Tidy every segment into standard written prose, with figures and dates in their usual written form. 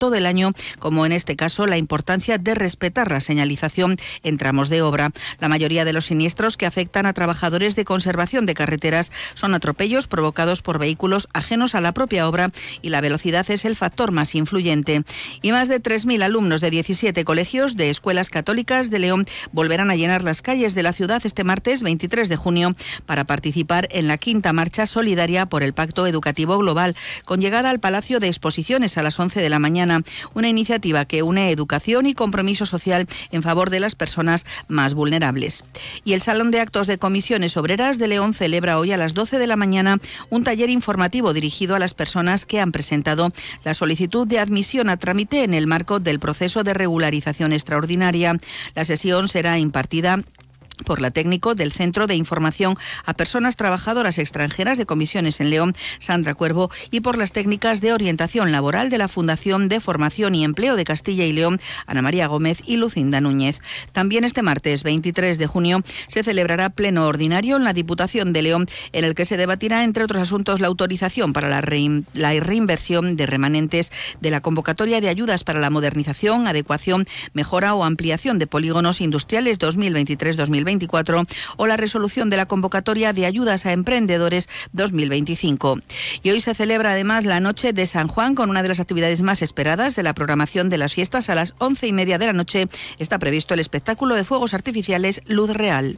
todo el año, como en este caso la importancia de respetar la señalización en tramos de obra. La mayoría de los siniestros que afectan a trabajadores de conservación de carreteras son atropellos provocados por vehículos ajenos a la propia obra y la velocidad es el factor más influyente. Y más de 3.000 alumnos de 17 colegios de escuelas católicas de León volverán a llenar las calles de la ciudad este martes 23 de junio para participar en la 5ª marcha solidaria por el Pacto Educativo Global, con llegada al Palacio de Exposiciones a las 11 de la mañana, una iniciativa que une educación y compromiso social en favor de las personas más vulnerables. Y el Salón de Actos de Comisiones Obreras de León celebra hoy a las 12 de la mañana un taller informativo dirigido a las personas que han presentado la solicitud de admisión a trámite en el marco del proceso de regularización extraordinaria. La sesión será impartida por la técnico del Centro de Información a Personas Trabajadoras Extranjeras de Comisiones en León, Sandra Cuervo, y por las técnicas de orientación laboral de la Fundación de Formación y Empleo de Castilla y León, Ana María Gómez y Lucinda Núñez. También este martes 23 de junio se celebrará pleno ordinario en la Diputación de León, en el que se debatirá, entre otros asuntos, la autorización para la reinversión de remanentes de la convocatoria de ayudas para la modernización, adecuación, mejora o ampliación de polígonos industriales 2023-2024 o la resolución de la convocatoria de ayudas a emprendedores 2025. Y hoy se celebra además la Noche de San Juan, con una de las actividades más esperadas de la programación de las fiestas. A las 11:30 de la noche está previsto el espectáculo de fuegos artificiales Luz Real.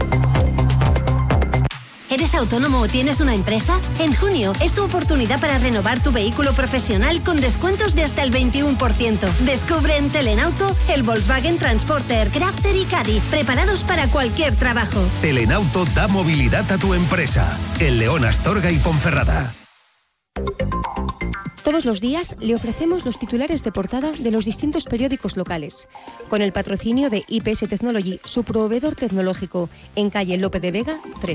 ¿Eres autónomo o tienes una empresa? En junio es tu oportunidad para renovar tu vehículo profesional con descuentos de hasta el 21%. Descubre en Telenauto el Volkswagen Transporter, Crafter y Caddy, preparados para cualquier trabajo. Telenauto da movilidad a tu empresa. En León, Astorga y Ponferrada. Todos los días le ofrecemos los titulares de portada de los distintos periódicos locales, con el patrocinio de IPS Technology, su proveedor tecnológico, en calle Lope de Vega 3.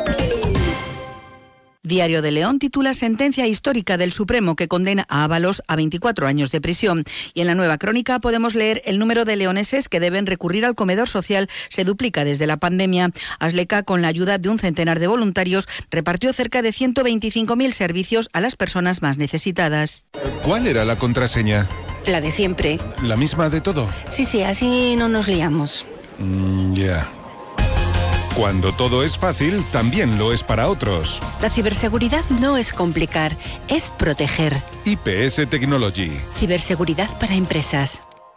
Diario de León titula Sentencia histórica del Supremo que condena a Ábalos a 24 años de prisión. Y en la Nueva Crónica podemos leer el número de leoneses que deben recurrir al comedor social se duplica desde la pandemia. Asleca, con la ayuda de un centenar de voluntarios, repartió cerca de 125.000 servicios a las personas más necesitadas. ¿Cuál era la contraseña? La de siempre. ¿La misma de todo? Sí, así no nos liamos. Ya. Cuando todo es fácil, también lo es para otros. La ciberseguridad no es complicar, es proteger. IPS Technology. Ciberseguridad para empresas.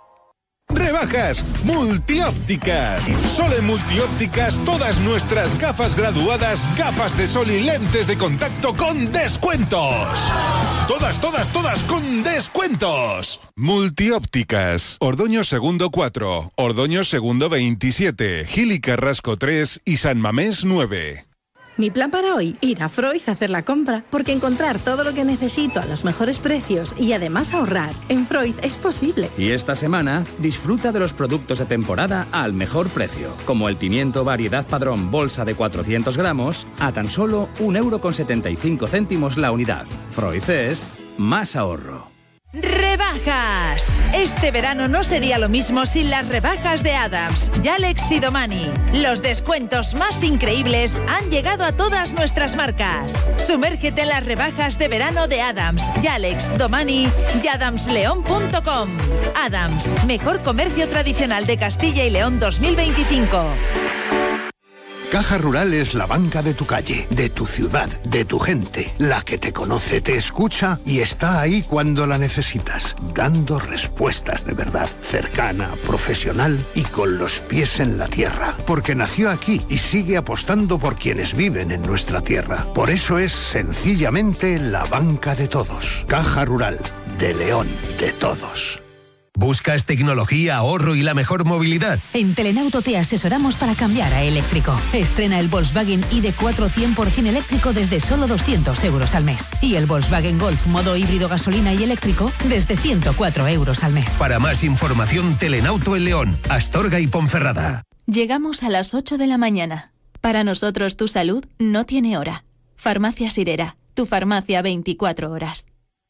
Rebajas multiópticas. Solo en multiópticas todas nuestras gafas graduadas, gafas de sol y lentes de contacto con descuentos. Todas con descuentos. Multiópticas. Ordoño Segundo 4, Ordoño Segundo 27, Gil y Carrasco 3 y San Mamés 9. Mi plan para hoy, ir a Freud a hacer la compra, porque encontrar todo lo que necesito a los mejores precios y además ahorrar en Freud es posible. Y esta semana, disfruta de los productos de temporada al mejor precio, como el pimiento variedad Padrón bolsa de 400 gramos a tan solo 1,75 € la unidad. Freud es más ahorro. ¡Rebajas! Este verano no sería lo mismo sin las rebajas de Adams, Yalex y Domani. Los descuentos más increíbles han llegado a todas nuestras marcas. Sumérgete en las rebajas de verano de Adams, Yalex, Domani y adamsleon.com. Adams, mejor comercio tradicional de Castilla y León 2025. Caja Rural es la banca de tu calle, de tu ciudad, de tu gente, la que te conoce, te escucha y está ahí cuando la necesitas, dando respuestas de verdad, cercana, profesional y con los pies en la tierra, porque nació aquí y sigue apostando por quienes viven en nuestra tierra. Por eso es sencillamente la banca de todos. Caja Rural, de León, de todos. ¿Buscas tecnología, ahorro y la mejor movilidad? En Telenauto te asesoramos para cambiar a eléctrico. Estrena el Volkswagen ID4 100% eléctrico desde solo 200 € al mes. Y el Volkswagen Golf modo híbrido gasolina y eléctrico desde 104 € al mes. Para más información, Telenauto en León, Astorga y Ponferrada. Llegamos a las 8 de la mañana. Para nosotros tu salud no tiene hora. Farmacia Sirera, tu farmacia 24 horas.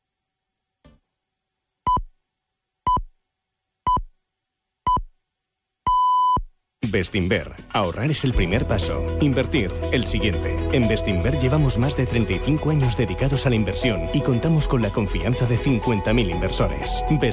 Bestinver. Ahorrar es el primer paso. Invertir, el siguiente. En Bestinver llevamos más de 35 años dedicados a la inversión y contamos con la confianza de 50.000 inversores.